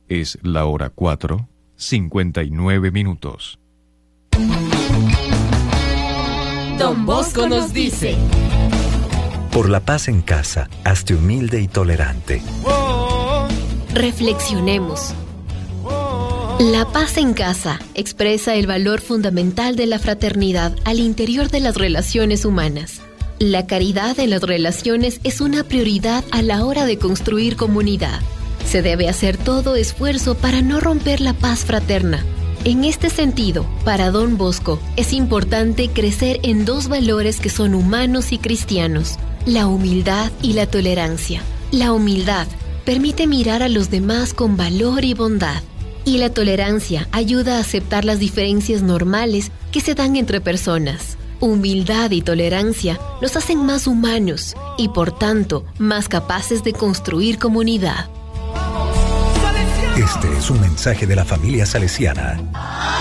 Es la hora 4:59. Don Bosco nos dice: por la paz en casa, hazte humilde y tolerante. Reflexionemos. La paz en casa expresa el valor fundamental de la fraternidad al interior de las relaciones humanas. La caridad en las relaciones es una prioridad a la hora de construir comunidad. Se debe hacer todo esfuerzo para no romper la paz fraterna. En este sentido, para Don Bosco, es importante crecer en dos valores que son humanos y cristianos: la humildad y la tolerancia. La humildad permite mirar a los demás con valor y bondad, y la tolerancia ayuda a aceptar las diferencias normales que se dan entre personas. Humildad y tolerancia nos hacen más humanos y, por tanto, más capaces de construir comunidad. Este es un mensaje de la familia salesiana.